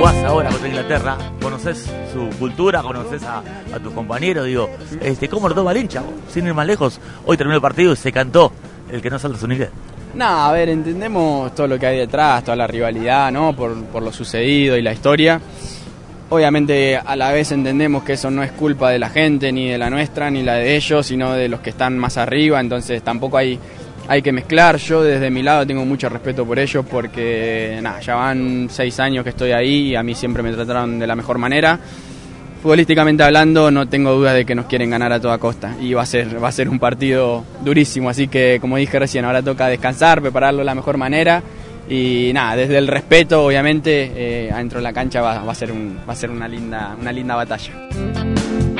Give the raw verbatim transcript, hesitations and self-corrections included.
jugás ahora contra Inglaterra, conoces su cultura, conoces a, a tus compañeros, digo, este, ¿cómo lo toma el hincha? Sin ir más lejos, hoy terminó el partido y se cantó el que no salta su nivel. No, a ver, entendemos todo lo que hay detrás, toda la rivalidad, ¿no? Por, por lo sucedido y la historia. Obviamente a la vez entendemos que eso no es culpa de la gente, ni de la nuestra, ni la de ellos, sino de los que están más arriba, entonces tampoco hay, hay que mezclar. Yo desde mi lado tengo mucho respeto por ellos porque nada, ya van seis años que estoy ahí y a mí siempre me trataron de la mejor manera. Futbolísticamente hablando, no tengo dudas de que nos quieren ganar a toda costa y va a ser, va a ser un partido durísimo, así que como dije recién, ahora toca descansar, prepararlo de la mejor manera. Y nada, desde el respeto, obviamente, eh, adentro de la cancha va, va a ser un, va a ser una linda, una linda batalla.